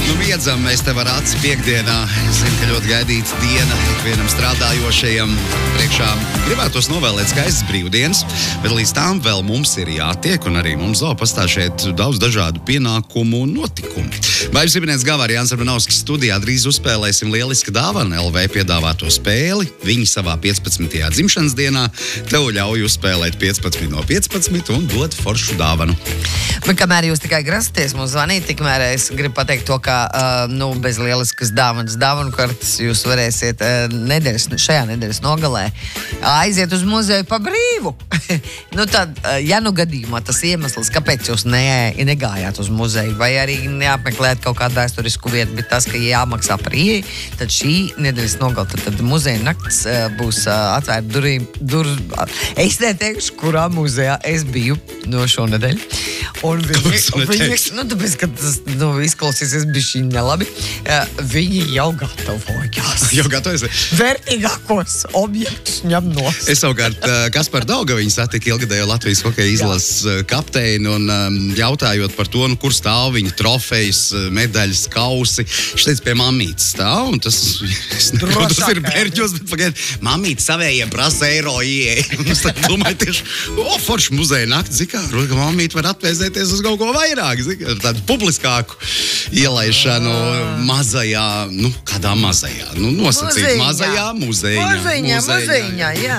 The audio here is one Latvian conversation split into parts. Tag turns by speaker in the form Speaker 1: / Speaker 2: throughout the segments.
Speaker 1: Nu, miedzam mēs tev ar aci piekdienā. Es zinu, ka ļoti gaidīta diena ikvienam strādājošajam. Priekšā gribētos novēlēt skaistas brīvdienas, bet līdz tām vēl mums ir jātiek, un arī mums vēl pastāv šeit daudz dažādu pienākumu un notikumu. Baivis Zibinieks Gavāri, Jānis Armanovskis studijā drīz uzspēlēsim Lieliska dāvana LV piedāvāto spēli. Viņi savā 15. dzimšanas dienā tev ļauj uzspēlēt 15 no 15 un dot foršu dāvanu.
Speaker 2: Bet kamēr jūs tikai grasaties mums zvanīt, tikmēr es gribu pateikt to, ka bez lieliskas dāvanu kartes jūs varēsiet šajā nedēļas nogalē aiziet uz muzeju pa brīvu. Tad, ja gadījumā tas iemesls, kāpēc jūs negājāt uz muzeju, vai arī neapmeklējāt kaut kādu vēsturisku vietu, bet tas, ka jāmaksā par ieeju, tad šī nedēļas nogala, tad muzeja nakts būs atvērta durvīm. Es neteikšu, kurā muzejā es biju no šonedēļ. Un tāpēc, ka tas izklausīsies bišķiņ nelabi, viņi jau gatavojās.
Speaker 1: Jau gatavojas?
Speaker 2: Vērtīgākos objektus ņem nost.
Speaker 1: Es savukārt Kasparu Daugaviņu satiku ilgadējo Latvijas hokeja izlases kapteini un jautājot par to, kur stāv viņa trofejas, medaļas, kausi. Viņš teica, pie mammītes stāv, un tas ir bērģos, bet pagaid, mammīte savējiem prasa eiro ieeja. Es domāju tieši, forši muzeja nakts, ka mammīte var atvēzēties uz kaut ko vairāk, tādu publiskāku ielaišanu mazajā, kādā mazajā, nosacīt mazajā muzejiņā, jā.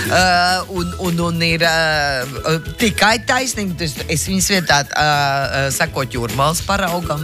Speaker 1: Un ir tikai taisnīgi, es viņas vietā sakot Jūrmālas paraugam.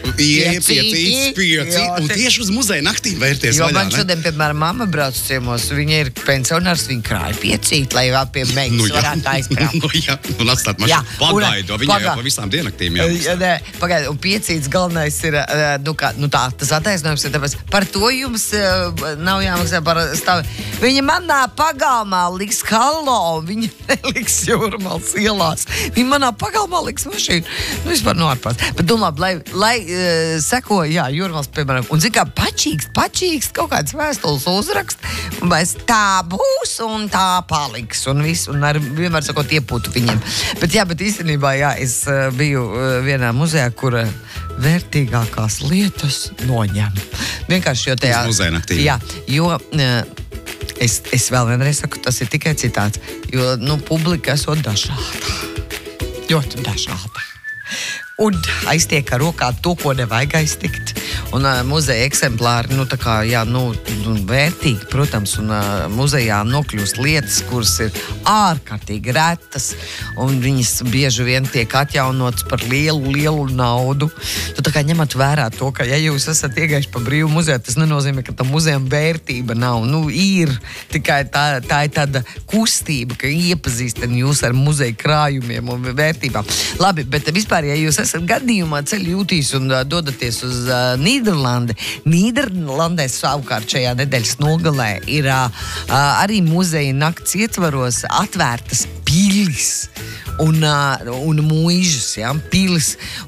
Speaker 1: Piecīts, un tieši uz muzeja naktīm vērties vaļā, ne?
Speaker 2: Jo man šodien, piemēram, mamma brauc ciemos, viņa ir pensionārs, viņa krāja piecīt, lai vēl pie meitas varētu aizkrāt.
Speaker 1: Un atstāt mašīnu pagaidu, viņai jau pa visām diennaktīm jābūt.
Speaker 2: Pagaidu, un piecīts galvenais ir, tas attaisnojums ir tāpēc, par to jums nav jāmaksā par stāvi. Viņa manā pagalmā liks halo, viņa neliks Jūrmālas ielās. Viņa manā pagalmā liks mašīnu. Vispār ārpās. Bet labi, lai seko, Jūrmālas, piemēram, un zin kā pačīgs kaut kāds vēstules uzrakst, un mēs tā būs un tā paliks, un viss, un ar vienmēr sakot iepūtu viņiem. Bet īstenībā, es biju vienā muzejā, kur vērtīgākās lietas noņem. Vienkārši jo tajā...
Speaker 1: Uz muzeja naktī.
Speaker 2: Jā, jo... Es vēl vienreiz saku, tas ir tikai citāts, jo, publika esot dažāda. Ļoti dažāda. Un aiztiek ar rokā to, ko nevajag aiztikt. Un muzeja eksemplāri, vērtīgi, protams, un muzejā nokļūst lietas, kuras ir ārkārtīgi retas, un viņas bieži vien tiek atjaunotas par lielu naudu. Tu tā kā ņemat vērā to, ka, ja jūs esat iegājuši pa brīvu muzeju, tas nenozīmē, ka tam muzejam vērtība nav. Ir tikai tā ir tāda kustība, ka iepazīstina jūs ar muzeja krājumiem un vērtībām. Labi, bet vispār, ja jūs esat gadījumā ceļu jūtīs un dodaties uz Nīderlandi. Nīderlandē savukārt šajā nedēļas nogalē ir arī muzeja nakts ietvaros atvērtas pilis un mūžas, pilis.